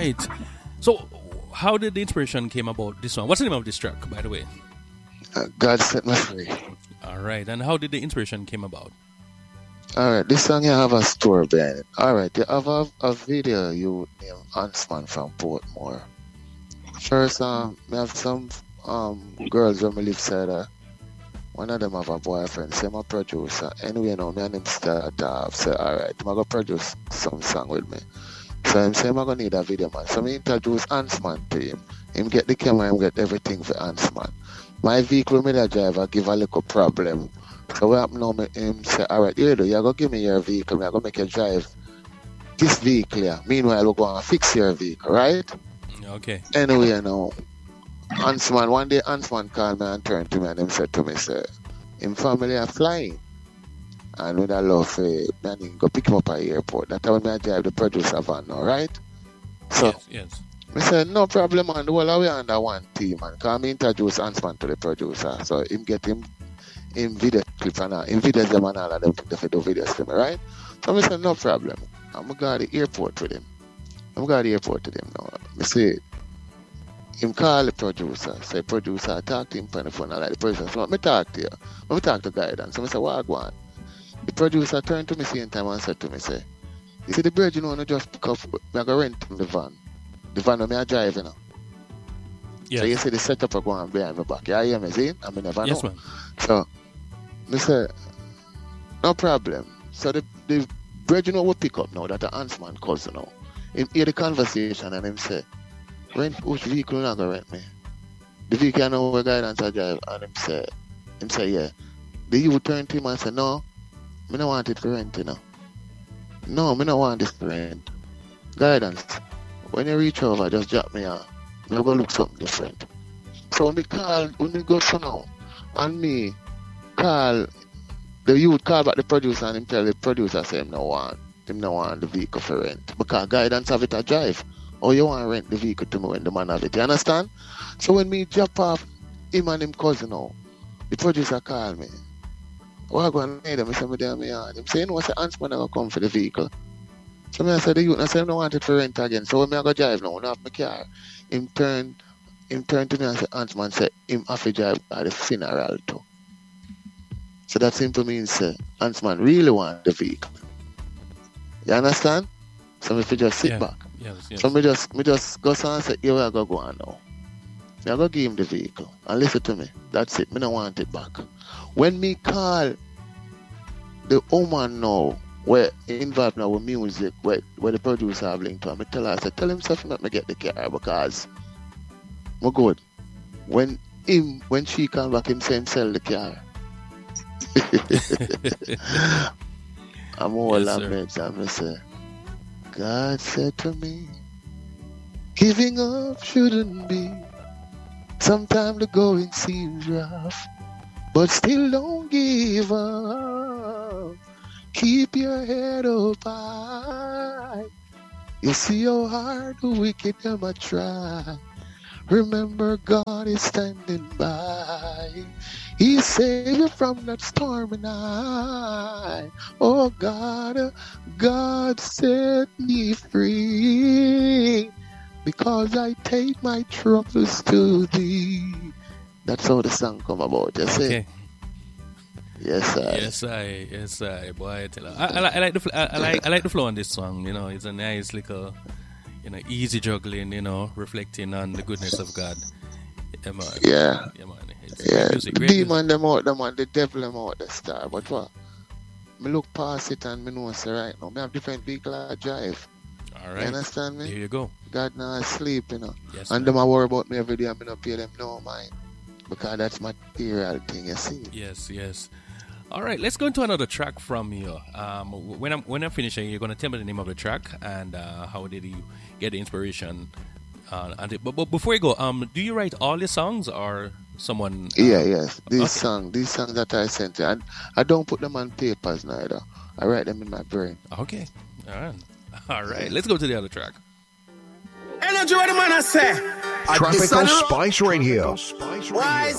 right. So, how did the inspiration came about this one? What's the name of this track, by the way? God Set Me Free. All right. And how did the inspiration came about? All right, this song you have a story behind it. All right, you have a video you named Huntsman from Portmore. First, I have some girls when we live side. One of them have a boyfriend, same a producer. Anyway, me and him start off. Say, all right, I'm going to produce some song with me. So I'm saying I'm going to need a video, man. So I introduce Huntsman to him. Him get the camera, him get everything for Huntsman. My vehicle, me the driver, give a little problem. So what happened now, him say, all right, you're going to give me your vehicle, I'm going to make you drive this vehicle here. Meanwhile, we're going to fix your vehicle, right? Okay. Anyway, one day Huntsman called me and turned to me and him said to me, say, him family are flying. And with a love, man, go pick him up at the airport. That's when I drive the producer van now, right? So, yes. I said, no problem, man. The whole way under one team, man. Because I introduce Huntsman to the producer. So, him get him video clip and all. Him videos them and all of them to do videos to me, right? So, I said, no problem. I'm going to go to the airport with him. I'm going to the airport with him now. I say, him call the producer. Say, producer, I talk to him on the phone. I like the producer. So, I talk to you. I talk to Guidance. So, I say, what I want? The producer turned to me same time and said to me, say, you see the bridge, you know, I just pick up, I go rent the van. The van I drive, you know. Yes. So you see the setup are going behind my back. You hear me, see? I mean, never know. Yes, man. So, I say, no problem. So the bridge, you know, we pick up now that the Huntsman cousin now. He hear the conversation and him say, rent which vehicle you not going to rent me? The vehicle I know where Guidance I drive. And him say, yeah. The youth turn to him and say, no. I don't want it for rent, you know. No, I don't want this for rent. Guidance, when you reach over, just drop me out. I'm going to look something different. So when we go for now, and me call, the youth call back the producer and him tell the producer say him no want the vehicle for rent. Because Guidance have it a drive. Or you want to rent the vehicle to me when the man have it. You understand? So when me drop off him and him cousin now, the producer call me. What I go and need them, I say, me there, me yard. Him say, you know, I say, Huntsman never come for the vehicle. So I say, the youth, I say, I don't want it for rent again. So when I go drive now, I have my car. Him turn to me and say, Huntsman say, him have to drive at the funeral too. So that simply means, Huntsman really want the vehicle. You understand? So if you just sit back. Yes. So me just go and say, here I go on now. I go give him the vehicle and listen to me. That's it. Me don't want it back. When me call the woman now, where involved now with music, where the producer have linked to, I tell her, I say, tell himself not me get the car because we're good. When she come back, him say him sell the car. I'm all lament and I say, God said to me, giving up shouldn't be. Sometimes the going seems rough, but still don't give up. Keep your head up high. You see how hard the wicked them a try. Remember God is standing by. He saved you from that stormy night. Oh God set me free. Because I take my troubles to thee. That's how the song come about, you see? Okay. Yes, I. Boy, I tell you. I like the flow on this song. You know, it's a nice little, easy juggling. Reflecting on the goodness of God. Yeah, man. Yeah. It's music, the demon them out, the devil them out the star. But what? Me look past it and me know say right now, me have different vehicle I drive. All right. You understand me? Here you go. God now sleep, Yes, and them a worry about me every day. I'm not pay them no mind because that's material thing, you see. Yes. All right, let's go into another track from you. When I'm finishing, you're gonna tell me the name of the track and how did you get the inspiration? But before you go, do you write all the songs or someone? Yes. These songs that I sent you, I don't put them on papers neither. I write them in my brain. Okay. All right. Let's go to the other track. Energy, what the man I say? Tropical Spice Radio. Wise